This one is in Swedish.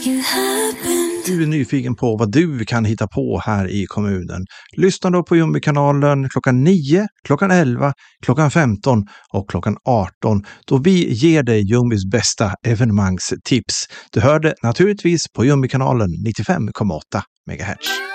Du är nyfiken på vad du kan hitta på här i kommunen. Lyssna då på Jumbi-kanalen klockan 9, klockan 11, klockan 15 och klockan 18 då vi ger dig Jumbis bästa evenemangstips. Du hör det naturligtvis på Jumbi-kanalen 95,8 MHz.